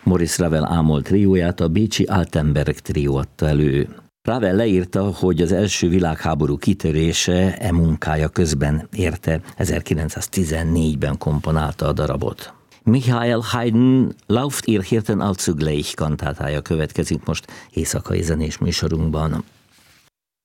Maurice Ravel ámol trióját a bécsi Altenberg trió adta elő. Ravel leírta, hogy az első világháború kitörése e munkája közben érte, 1914-ben komponálta a darabot. Michael Haydn Lauft ihr Hirten allzugleich kantátája következik most éjszakai zenés műsorunkban.